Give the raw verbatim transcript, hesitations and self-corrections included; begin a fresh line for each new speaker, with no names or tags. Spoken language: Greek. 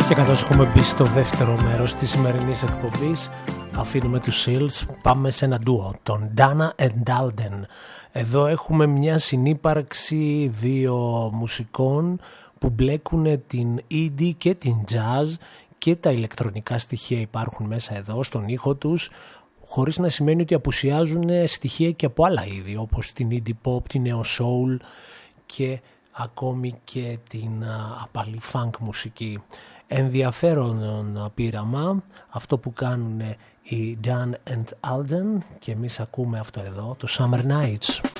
Και καθώς έχουμε μπει στο δεύτερο μέρος της σημερινής εκπομπής, αφήνουμε τους Seals, πάμε σε ένα ντουο, τον Dana and Alden. Εδώ έχουμε μια συνύπαρξη δύο μουσικών που μπλέκουν την ι ντι και την jazz, και τα ηλεκτρονικά στοιχεία υπάρχουν μέσα εδώ στον ήχο τους, χωρίς να σημαίνει ότι απουσιάζουν στοιχεία και από άλλα είδη, όπως την indie pop, την neo soul και ακόμη και την απαλή funk μουσική. Ενδιαφέρον πείραμα αυτό που κάνουν οι Dan and Alden, και εμείς ακούμε αυτό εδώ, το Summer Nights.